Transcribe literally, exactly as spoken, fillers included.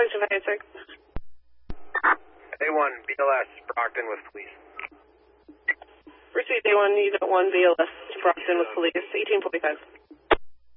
Attention five eight six. A one, B L S, Brockton with police. Received A one, Unit one, B L S, Brockton with police, eighteen forty-five.